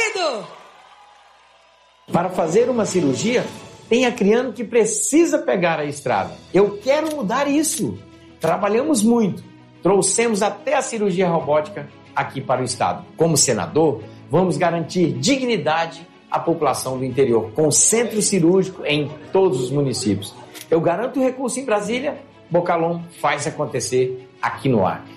Ouvido! Para fazer uma cirurgia, tem acriano que precisa pegar a estrada. Eu quero mudar isso. Trabalhamos muito. Trouxemos até a cirurgia robótica aqui para o estado. Como senador, vamos garantir dignidade à população do interior, com centro cirúrgico em todos os municípios. Eu garanto o recurso em Brasília, Bocalhon faz acontecer aqui no ar.